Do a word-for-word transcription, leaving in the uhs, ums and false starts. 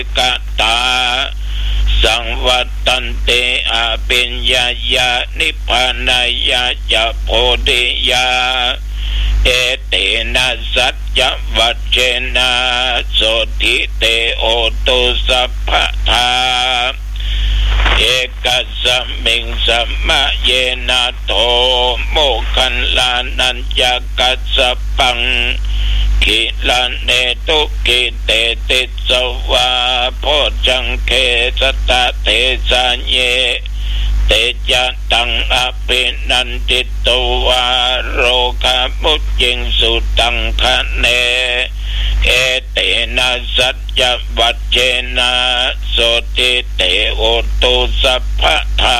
กตาสังวัตตันเตอาปิญญายานิพพานายาจะโพธิยาเอเตนะสัจจวัจเจนะโสติเตโอตุสัพพทาเอกสัมมิงสัมมาเยนะโตโมคันลานัญญกัสสปังกิลันเนตุกิเตติสวาโพจังเคสตะเทสัญเยเตจะตังอภินันติตวาโรคามุจิงสุตังคะเนเอเตนะสัจจวัจเจนะโสติเตโอตุสัพพทา